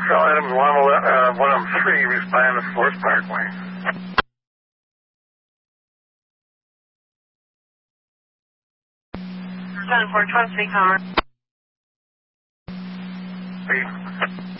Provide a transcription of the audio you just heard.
Control Adams 103, respond to Forest Parkway. 74, 12, 3, comma. 3.